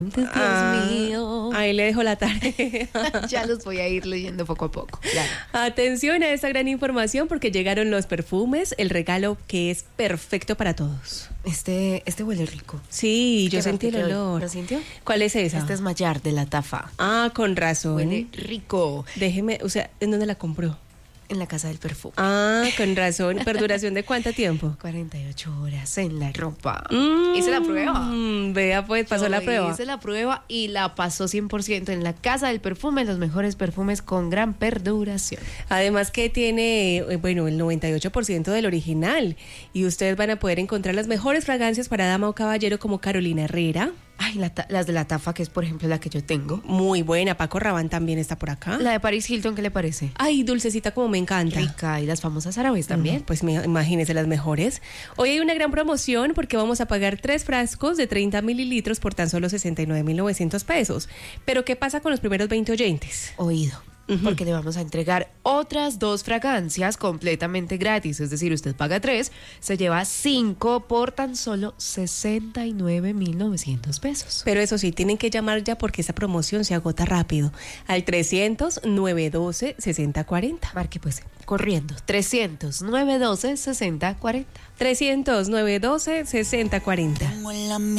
Dios mío. Ahí le dejo la tarea. Ya los voy a ir leyendo poco a poco. Claro. Atención a esta gran información porque llegaron los perfumes, el regalo que es perfecto para todos. Este huele rico. Sí, yo sentí el olor. ¿Lo sintió? ¿Cuál es esa? Este es Mayar de la Tafa. Ah, con razón. Huele rico. Déjeme, o sea, ¿en dónde la compró? En la casa del perfume. Ah, con razón. ¿Perduración de cuánto tiempo? 48 horas en la ropa. Hice la prueba. Vea, pues pasó la prueba. Hice la prueba y la pasó 100% en la casa del perfume, los mejores perfumes con gran perduración. Además que tiene, bueno, el 98% del original. Y ustedes van a poder encontrar las mejores fragancias para dama o caballero como Carolina Herrera. Ay, las de la Tafa, que es por ejemplo la que yo tengo. Muy buena. Paco Rabanne también está por acá. La de Paris Hilton, ¿qué le parece? Ay, dulcecita como me encanta. Rica. Y las famosas árabes también. Pues imagínense las mejores. Hoy hay una gran promoción porque vamos a pagar 3 frascos de 30 mililitros por tan solo 69.900 pesos. Pero ¿qué pasa con los primeros 20 oyentes? Oído. Porque le vamos a entregar otras 2 fragancias completamente gratis. Es decir, usted paga 3, se lleva 5 por tan solo 69.900 pesos. Pero eso sí, tienen que llamar ya porque esa promoción se agota rápido. Al 300-912-6040. Marque pues, corriendo. 300-912-6040. 300-912-6040.